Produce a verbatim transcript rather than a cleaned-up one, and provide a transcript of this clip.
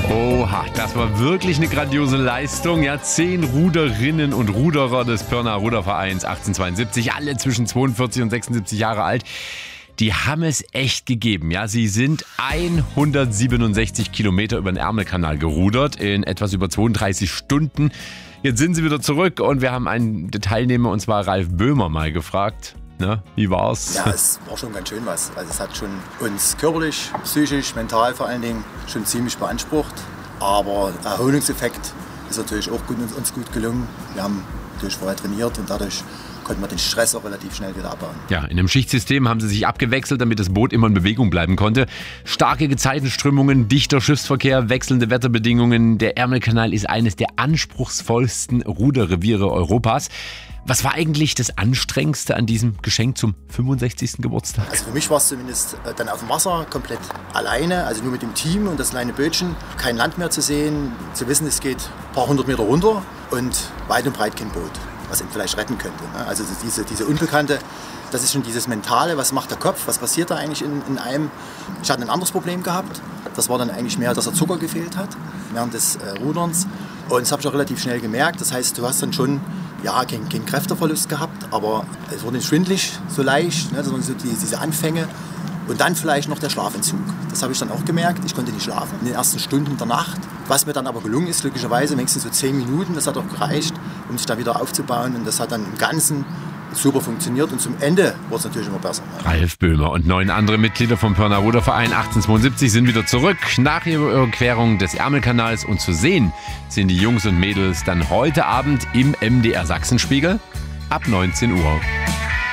Oha, das war wirklich eine grandiose Leistung. Ja, zehn Ruderinnen und Ruderer des Pirnaer Rudervereins achtzehnhundertzweiundsiebzig, alle zwischen zweiundvierzig und sechsundsiebzig Jahre alt. Die haben es echt gegeben. Ja, sie sind hundertsiebenundsechzig Kilometer über den Ärmelkanal gerudert in etwas über zweiunddreißig Stunden. Jetzt sind sie wieder zurück und wir haben einen Teilnehmer, und zwar Ralf Böhmer, mal gefragt. Ne? Wie war's? Ja, es war schon ganz schön was. Also es hat schon uns körperlich, psychisch, mental vor allen Dingen schon ziemlich beansprucht. Aber der Erholungseffekt ist natürlich auch gut, uns gut gelungen. Wir haben natürlich vorher trainiert und dadurch konnten wir den Stress auch relativ schnell wieder abbauen. Ja, in einem Schichtsystem haben sie sich abgewechselt, damit das Boot immer in Bewegung bleiben konnte. Starke Gezeitenströmungen, dichter Schiffsverkehr, wechselnde Wetterbedingungen. Der Ärmelkanal ist eines der anspruchsvollsten Ruderreviere Europas. Was war eigentlich das Anstrengendste an diesem Geschenk zum fünfundsechzigsten Geburtstag? Also für mich war es zumindest dann auf dem Wasser komplett alleine, also nur mit dem Team und das kleine Bötchen. Kein Land mehr zu sehen, zu wissen, es geht ein paar hundert Meter runter und weit und breit kein Boot, was ihn vielleicht retten könnte. Also diese, diese Unbekannte, das ist schon dieses Mentale, was macht der Kopf, was passiert da eigentlich in, in einem. Ich hatte ein anderes Problem gehabt, das war dann eigentlich mehr, dass der Zucker gefehlt hat während des äh, Ruderns. Und das habe ich auch relativ schnell gemerkt, das heißt, du hast dann schon ja, keinen kein Kräfteverlust gehabt, aber es wurde nicht schwindelig, so leicht, ne, sondern so die, diese Anfänge. Und dann vielleicht noch der Schlafentzug. Das habe ich dann auch gemerkt. Ich konnte nicht schlafen in den ersten Stunden der Nacht. Was mir dann aber gelungen ist, glücklicherweise, wenigstens so zehn Minuten, das hat auch gereicht, um sich da wieder aufzubauen. Und das hat dann im Ganzen super funktioniert. Und zum Ende wurde es natürlich immer besser. Ralf Böhmer und neun andere Mitglieder vom Pirnaer Ruderverein achtzehnhundertzweiundsiebzig sind wieder zurück nach ihrer Überquerung des Ärmelkanals. Und zu sehen sind die Jungs und Mädels dann heute Abend im M D R Sachsenspiegel ab neunzehn Uhr.